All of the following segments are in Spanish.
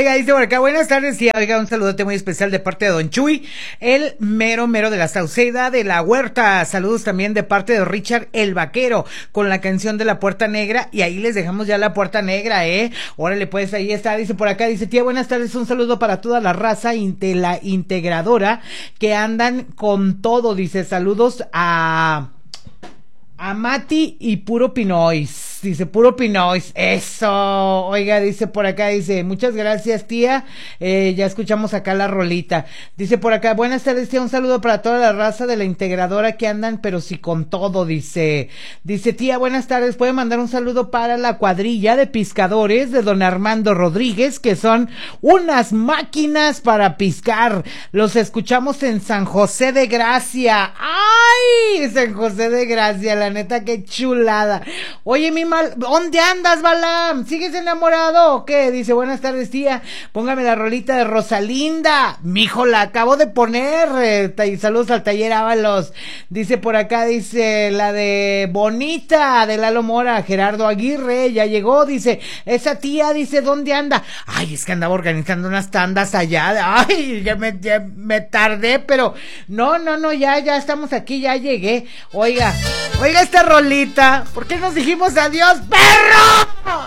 Oiga, dice por acá, buenas tardes, y oiga, un saludote muy especial de parte de Don Chuy, el mero mero de la Sauceda de la Huerta. Saludos también de parte de Richard el Vaquero, con la canción de la Puerta Negra, y ahí les dejamos ya la Puerta Negra, órale, pues ahí está, dice por acá, dice, tía, buenas tardes, un saludo para toda la raza de la integradora que andan con todo, dice, saludos a Mati y Puro Pinois. Dice, Puro Pinois, eso. Oiga, dice por acá, dice, muchas gracias, tía, ya escuchamos acá la rolita. Dice por acá, buenas tardes, tía, un saludo para toda la raza de la integradora que andan, pero sí con todo, dice, tía, buenas tardes, puede mandar un saludo para la cuadrilla de pescadores de don Armando Rodríguez, que son unas máquinas para piscar. Los escuchamos en San José de Gracia. ¡Ay! San José de Gracia, la neta, qué chulada. Oye, ¿dónde andas, Balam? ¿Sigues enamorado o qué? Dice, buenas tardes, tía, póngame la rolita de Rosalinda. Mijo, la acabo de poner. Saludos al taller Ábalos. Dice por acá, dice, la de Bonita, de Lalo Mora. Gerardo Aguirre, ya llegó, dice, esa tía, dice, ¿dónde anda? Ay, es que andaba organizando unas tandas allá. Ay, ya me tardé, pero no, ya estamos aquí, ya llegué. Oiga esta rolita, ¿por qué nos dijimos adiós, perro?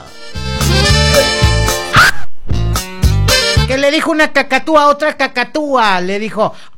Que le dijo una cacatúa a otra cacatúa, le dijo,